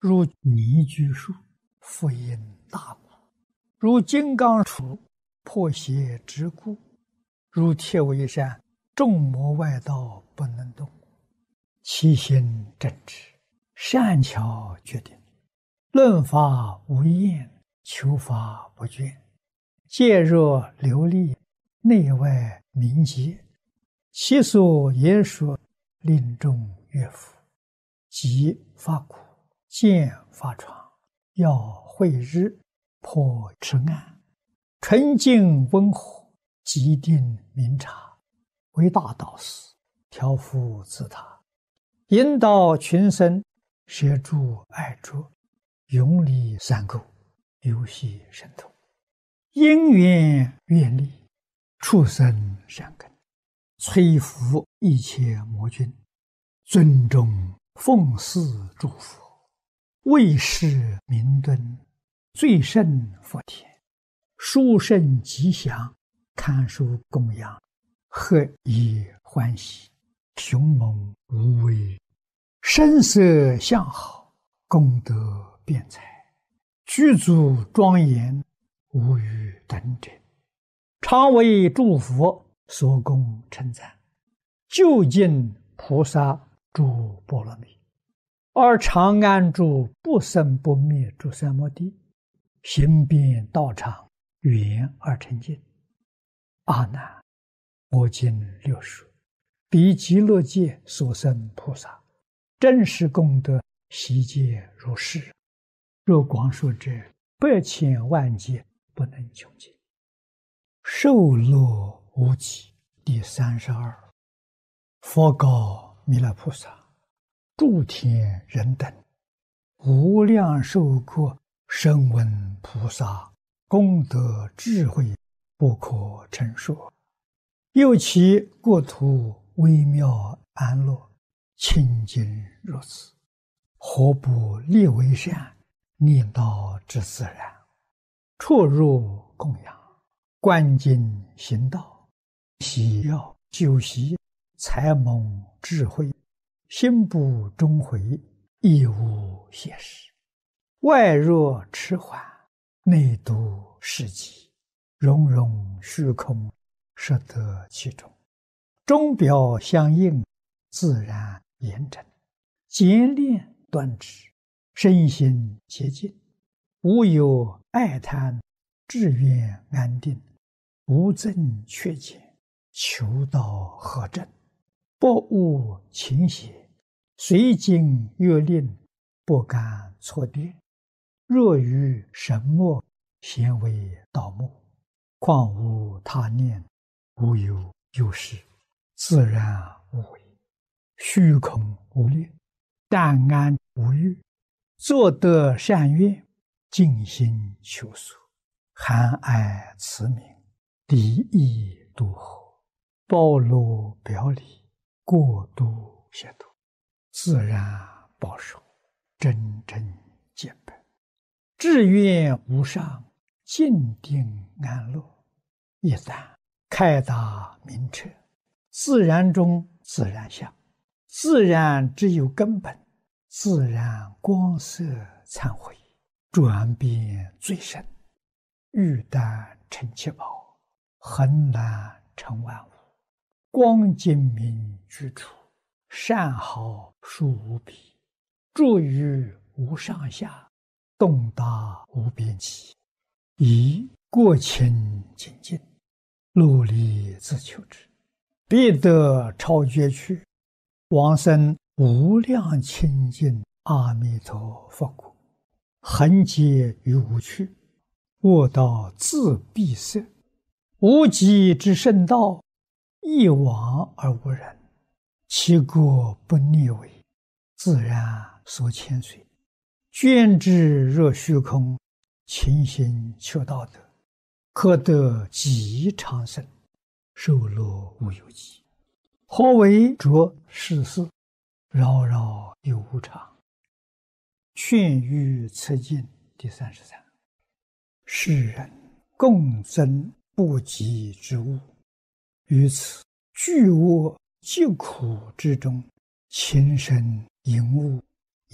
如泥居树，复因大鼓；如金刚杵，破邪之故；如铁围山，众魔外道不能动。其心正直，善巧决定，论法无厌，求法不倦，戒若流利，内外明洁。其所言说，令众悦服。即发苦，见发疮，要慧日，破痴暗，纯净温和，极定明察，为大导师，调伏自他，引导群生，摄诸爱着，永离三垢，游戏神通，因缘愿力，畜生善根，摧伏一切魔君，尊重奉祀诸佛，为世明敦，最胜福田，殊胜吉祥，堪受供养，何以欢喜，雄猛无畏，声色相好，功德辩才，具足庄严，无与等者，常为诸佛所供称赞，究竟菩萨诸波罗蜜，而常安住不生不灭诸三摩地，行遍道场，圆而成净。阿难，我今六说，彼极乐界所生菩萨，真实功德悉皆如是。若广说者，百千万劫不能穷尽。受乐无极。第32。佛告弥勒菩萨：诸天人等，无量寿国声闻菩萨功德智慧不可称说，又其国土微妙安乐，清净如此，何不立为善，念道之自然，出入供养，观经行道，喜要修习，才蒙智慧，心不终悔，亦无邪事。外若迟缓，内度世极，融融虚空，摄得其中，钟表相应，自然严整，简练端直，身心洁净，无有爱贪，志愿安定，无增缺减，求道合正，不误情邪，随经越令，不敢错颠。若于神墨，咸为道目，况无他念，无有有事，自然无为，虚空无念，淡安无欲，作得善愿，尽心求索，含爱慈悯，离意度合，包罗表里，过度协度，自然保守，真正见本，志愿无上，静定安乐。一旦开达明彻，自然中自然相，自然只有根本，自然光色忏悔，转变最深，欲但成七宝，恒难成万物，光精明居处，善好殊无比，住于无上下，动达无边际，以过清净尽，努力自求之，必得超绝去，往生无量清净阿弥陀佛国，恒劫于无趣，卧道自闭塞，无极之圣道，一往而无人，其国不逆违，自然所牵随，捐之若虚空，勤心求道德，可得极长生，寿乐无有极。何为着世事，扰扰有无常。劝喻此经第33。世人共增不及之物，于此巨恶疾苦之中，情深淫恶，